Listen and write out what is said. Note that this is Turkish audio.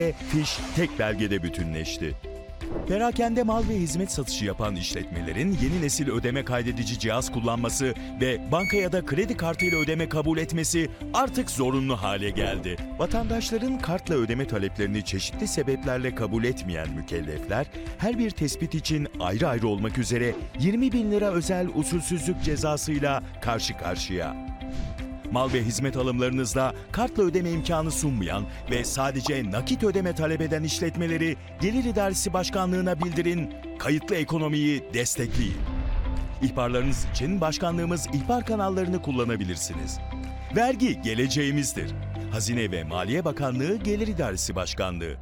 fiş tek belgede bütünleşti. Perakende mal ve hizmet satışı yapan işletmelerin yeni nesil ödeme kaydedici cihaz kullanması ve bankaya da kredi kartıyla ödeme kabul etmesi artık zorunlu hale geldi. Vatandaşların kartla ödeme taleplerini çeşitli sebeplerle kabul etmeyen mükellefler, her bir tespit için ayrı ayrı olmak üzere 20 bin lira özel usulsüzlük cezasıyla karşı karşıya. Mal ve hizmet alımlarınızda kartla ödeme imkanı sunmayan ve sadece nakit ödeme talep eden işletmeleri Gelir İdaresi Başkanlığı'na bildirin, kayıtlı ekonomiyi destekleyin. İhbarlarınız için başkanlığımız ihbar kanallarını kullanabilirsiniz. Vergi geleceğimizdir. Hazine ve Maliye Bakanlığı Gelir İdaresi Başkanlığı.